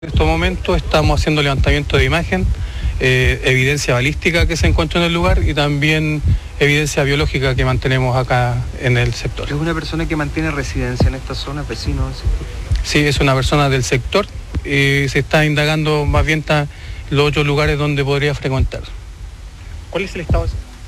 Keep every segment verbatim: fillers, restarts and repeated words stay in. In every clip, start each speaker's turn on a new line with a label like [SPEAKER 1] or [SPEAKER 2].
[SPEAKER 1] En estos momentos estamos haciendo levantamiento de imagen, eh, evidencia balística que se encuentra en el lugar y también evidencia biológica que mantenemos acá en el sector.
[SPEAKER 2] ¿Es una persona que mantiene residencia en esta zona, vecino del sector?
[SPEAKER 1] Sí, es una persona del sector y se está indagando más bien los otros lugares donde podría frecuentar.
[SPEAKER 3] ¿Cuál es el estado?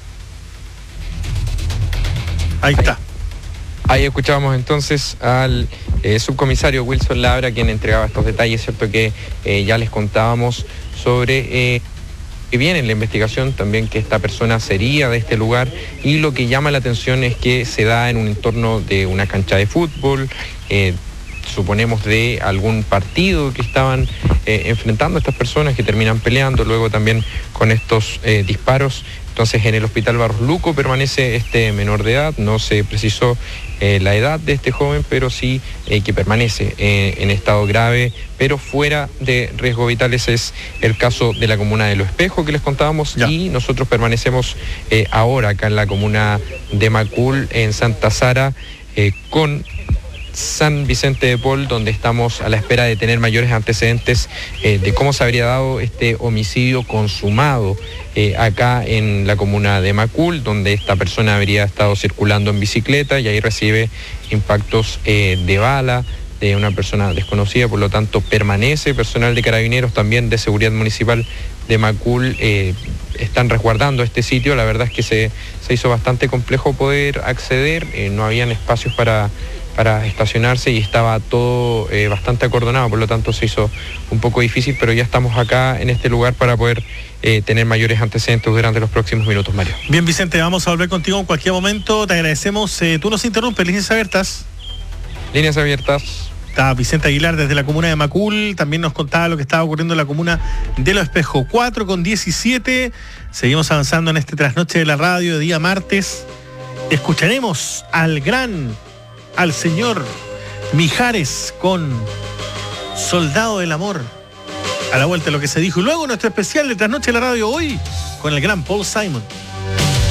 [SPEAKER 3] Ahí está.
[SPEAKER 4] Ahí escuchábamos entonces al eh, subcomisario Wilson Labra, quien entregaba estos detalles, cierto que eh, ya les contábamos sobre eh, que viene en la investigación también que esta persona sería de este lugar, y lo que llama la atención es que se da en un entorno de una cancha de fútbol, eh, suponemos de algún partido que estaban eh, enfrentando a estas personas que terminan peleando, luego también con estos eh, disparos. Entonces en el hospital Barros Luco permanece este menor de edad, no se precisó eh, la edad de este joven, pero sí eh, que permanece eh, en estado grave, pero fuera de riesgo vital. Ese es el caso de la comuna de Los Espejos que les contábamos, ya. Y nosotros permanecemos eh, ahora acá en la comuna de Macul, en Santa Sara, eh, con San Vicente de Paul, donde estamos a la espera de tener mayores antecedentes eh, de cómo se habría dado este homicidio consumado eh, acá en la comuna de Macul, donde esta persona habría estado circulando en bicicleta y ahí recibe impactos eh, de bala de una persona desconocida. Por lo tanto permanece personal de carabineros, también de seguridad municipal de Macul, eh, están resguardando este sitio. La verdad es que se, se hizo bastante complejo poder acceder, eh, no habían espacios para para estacionarse y estaba todo eh, bastante acordonado, por lo tanto se hizo un poco difícil, pero ya estamos acá en este lugar para poder eh, tener mayores antecedentes durante los próximos minutos, Mario.
[SPEAKER 3] Bien, Vicente, vamos a volver contigo en cualquier momento, te agradecemos. Eh, tú nos interrumpes, líneas abiertas.
[SPEAKER 4] Líneas abiertas.
[SPEAKER 3] Está Vicente Aguilar desde la comuna de Macul, también nos contaba lo que estaba ocurriendo en la comuna de Los Espejos. cuatro con diecisiete, seguimos avanzando en este trasnoche de la radio de día martes. Escucharemos al gran... al señor Mijares con Soldado del Amor, a la vuelta de lo que se dijo, y luego nuestro especial de Trasnoche de la Radio hoy con el gran Paul Simon.